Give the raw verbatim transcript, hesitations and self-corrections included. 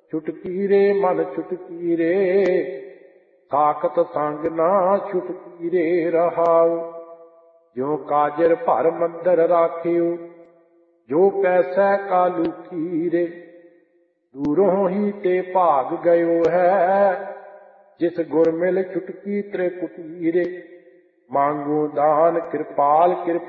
ਛੁਟਕੀ ਰੇ ਮਨ ਛੁਟਕੀ ਰੇ, ਸਾਖਤ ਸੰਗ ਨਾ ਛੁਟਕੀ ਰੇ ਰਹਾਉ। ਜੋ ਕਾਜਰ ਭਰ ਮੰਦਰ ਰਾਖਿਓ, ਜੋ ਪੈਸੈ ਕਾ ਲੂਖੀ ਰੇ। ਦੂਰੋਂ ਹੀ ਤੇ ਭਾਗ ਗਇਓ ਹੈ, ਜਿਸ ਗੁਰ ਮਿਲ ਛੁਟਕੀ ਤ੍ਰਿਕੁਟੀ ਰੇ। ਮੰਗੋ ਦਾਨ ਕਿਰਪਾਲ ਕਿਰਪਾ